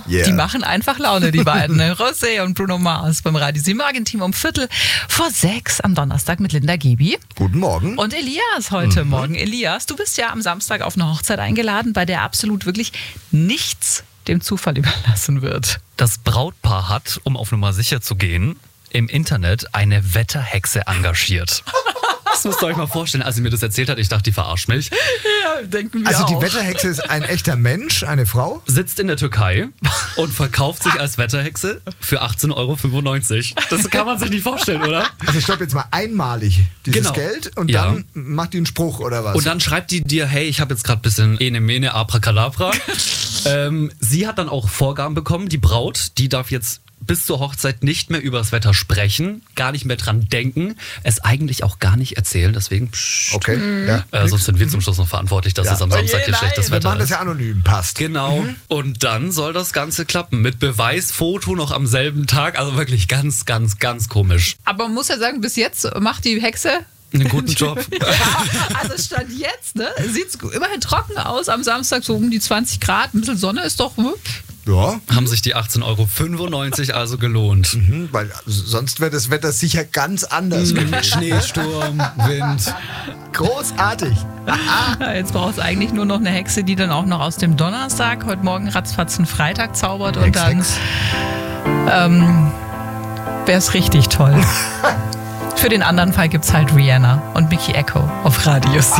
Yeah. Die machen einfach Laune, die beiden. Ne? Rosé und Bruno Mars beim Radio 7 Morgenteam um 5:45 am Donnerstag mit Linda Gibi. Guten Morgen. Und Elias heute Morgen. Elias, du bist ja am Samstag auf eine Hochzeit eingeladen, bei der absolut wirklich nichts dem Zufall überlassen wird. Das Brautpaar hat, um auf Nummer sicher zu gehen, im Internet eine Wetterhexe engagiert. Das müsst ihr euch mal vorstellen. Als sie mir das erzählt hat, ich dachte, die verarscht mich. Ja, denken wir Also auch. die Wetterhexe ist ein echter Mensch, eine Frau? Sitzt in der Türkei und verkauft sich als Wetterhexe für 18,95 €. Das kann man sich nicht vorstellen, oder? Also stopp jetzt mal einmalig dieses Genau. Geld und Ja. dann macht die einen Spruch oder was? Und dann schreibt die dir, hey, ich habe jetzt gerade ein bisschen Ene Mene Abracadabra. Sie hat dann auch Vorgaben bekommen, die Braut, die darf jetzt bis zur Hochzeit nicht mehr über das Wetter sprechen, gar nicht mehr dran denken, es eigentlich auch gar nicht erzählen, deswegen pssst. Okay, ja. Sonst sind wir zum Schluss noch verantwortlich, dass es am Samstag hier schlechtes Wir Wetter machen das ist. ja anonym, passt. Genau. Und dann soll das Ganze klappen. Mit Beweisfoto noch am selben Tag. Also wirklich ganz, ganz, ganz komisch. Aber man muss ja sagen, bis jetzt macht die Hexe Einen guten Job. also Stand jetzt, ne? Sieht es immerhin trocken aus am Samstag, so um die 20 Grad. Ein bisschen Sonne ist doch. Ja, Haben sich die 18,95 € also gelohnt. weil sonst wäre das Wetter sicher ganz anders gewesen. Schneesturm, Wind. Großartig. Jetzt braucht es eigentlich nur noch eine Hexe, die dann auch noch aus dem Donnerstag heute Morgen ratzfatz einen Freitag zaubert. Und dann wäre es richtig toll. Für den anderen Fall gibt es halt Rihanna und Mickey Echo auf Radio 7.